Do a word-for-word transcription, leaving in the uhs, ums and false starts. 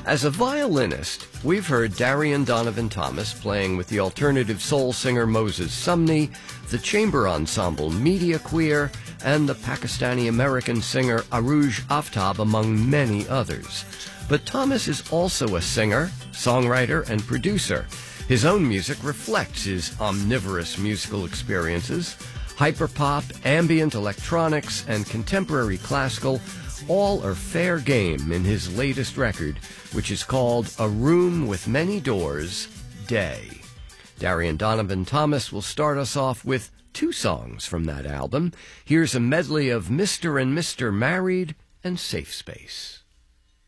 As a violinist, we've heard Darian Donovan Thomas playing with the alternative soul singer Moses Sumney, the chamber ensemble Media Queer, and the Pakistani-American singer Arooj Aftab, among many others. But Thomas is also a singer, songwriter, and producer. His own music reflects his omnivorous musical experiences. Hyperpop, ambient electronics, and contemporary classical all are fair game in his latest record, which is called A Room with Many Doors, Day. Darian Donovan Thomas will start us off with two songs from that album. Here's a medley of Mister and Mister Married and Safe Space.